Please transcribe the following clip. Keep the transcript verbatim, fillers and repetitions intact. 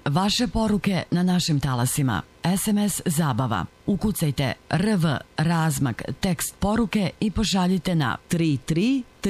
vaše poruke na našim talasima. es em es zabava. Ukucajte R V razmak tekst poruke i pošaljite na tri tri